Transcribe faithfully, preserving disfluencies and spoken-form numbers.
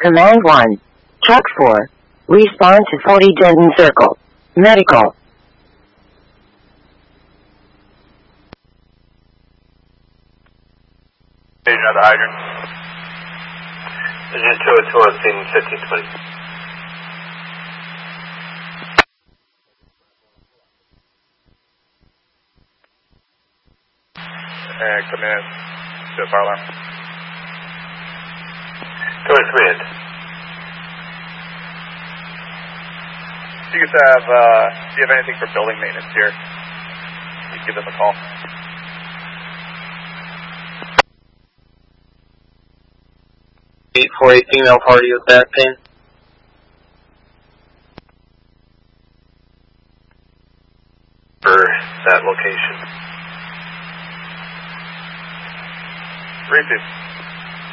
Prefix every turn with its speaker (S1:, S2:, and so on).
S1: Command one. Truck four. Respawn to forty Denton Circle. Medical.
S2: Station at the hydrant. Engine two oh two on scene fifteen twenty. And come in to the fire alarm. two oh three in. You guys have, uh, do you have anything for building maintenance here? You can give them a call.
S3: eight four eight female party with back pain.
S2: For that location. Three two.